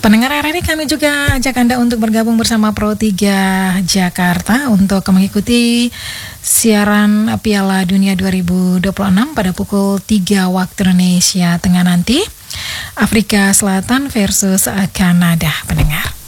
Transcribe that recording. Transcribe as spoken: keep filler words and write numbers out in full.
Pendengar R R I, kami juga ajak Anda untuk bergabung bersama Pro tiga Jakarta untuk mengikuti siaran Piala Dunia dua ribu dua puluh enam pada pukul tiga waktu Indonesia Tengah nanti. Afrika Selatan versus Kanada, pendengar.